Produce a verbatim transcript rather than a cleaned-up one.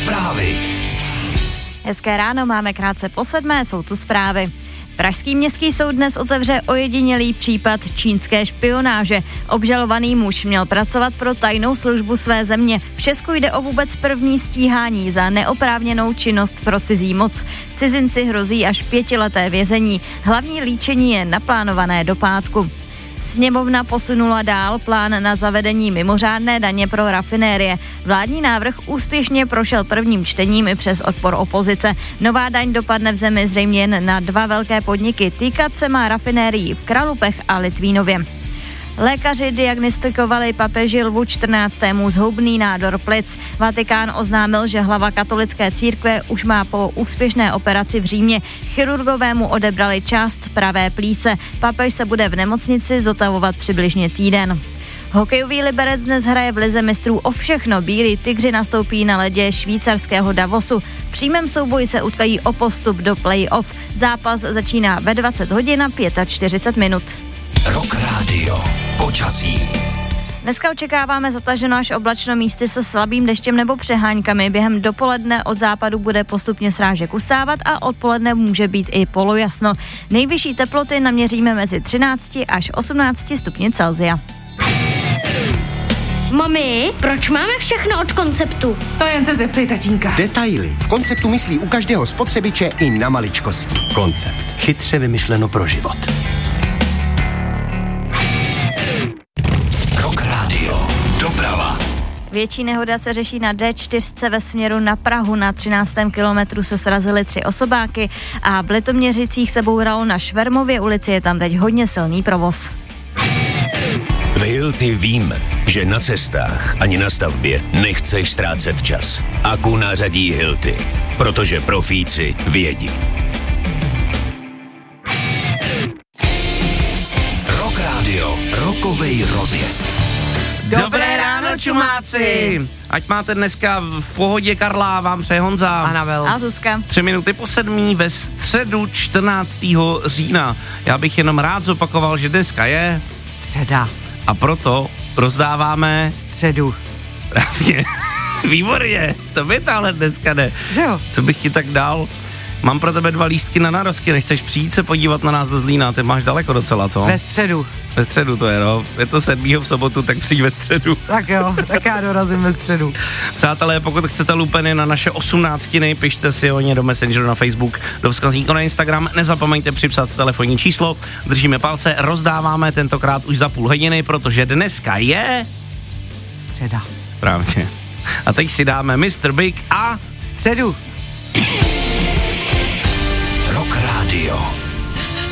Zprávy. Hezké ráno, máme krátce po sedmé, jsou tu zprávy. Pražský městský soud dnes otevře ojedinělý případ čínské špionáže. Obžalovaný muž měl pracovat pro tajnou službu své země. V Česku jde o vůbec první stíhání za neoprávněnou činnost pro cizí moc. Cizinci hrozí až pětileté vězení. Hlavní líčení je naplánované do pátku. Sněmovna posunula dál plán na zavedení mimořádné daně pro rafinérie. Vládní návrh úspěšně prošel prvním čtením i přes odpor opozice. Nová daň dopadne v zemi zřejmě jen na dva velké podniky. Týkat se má rafinérií v Kralupech a Litvínově. Lékaři diagnostikovali papeži Lvu čtrnáctému zhoubný nádor plic. Vatikán oznámil, že hlava katolické církve už má po úspěšné operaci v Římě. Chirurgové mu odebrali část pravé plíce. Papež se bude v nemocnici zotavovat přibližně týden. Hokejový Liberec dnes hraje v lize mistrů o všechno. Bílí tygři nastoupí na ledě švýcarského Davosu. V přímém souboji se utkají o postup do play-off. Zápas začíná ve dvacet hodin a čtyřicet pět minut. Rock Radio. Počasí. Dneska očekáváme zataženo až oblačno, místy se slabým deštěm nebo přeháňkami. Během dopoledne od západu bude postupně srážek ustávat a odpoledne může být i polojasno. Nejvyšší teploty naměříme mezi třinácti až osmnácti stupni Celsia. Mami, proč máme všechno od Konceptu? To jen se zeptej tatínka. Detaily. V Konceptu myslí u každého spotřebiče i na maličkosti. Koncept. Chytře vymyšleno pro život. Doprava. Větší nehoda se řeší na dé čtyři ve směru na Prahu. Na třináctém kilometru se srazily tři osobáky a v Litoměřicích se bouralo na Švermově ulici, je tam teď hodně silný provoz. V Hilti víme, že na cestách ani na stavbě nechceš ztrácet čas. Aku nářadí Hilti, protože profíci vědí. Rock Radio. Rockovej rozjezd. Dobré ráno, čumáci! Ať máte dneska v pohodě, Karla, vám přeje Honza. Anabel. A Zuzka. Tři minuty po sedmí ve středu čtrnáctého října. Já bych jenom rád zopakoval, že dneska je Středa. a proto rozdáváme Středu. správně. Výborně, to by tahle dneska jde. Že jo? Co bych ti tak dal? Mám pro tebe dva lístky na narozky, nechceš přijít se podívat na nás do Zlína, ty máš daleko docela, co? Ve středu. Ve středu to je, no. Je to sedmého v sobotu, tak přijď ve středu. Tak jo, tak já dorazím ve středu. Přátelé, pokud chcete lupeny na naše osmnáctiny, pište si o ně do Messengeru na Facebook, do vzkazníku na Instagram, nezapomeňte připsat telefonní číslo, držíme palce, rozdáváme tentokrát už za půl hodiny, protože dneska je... Středa. Správně. A teď si dáme mister Big a... Středu. Rock Radio.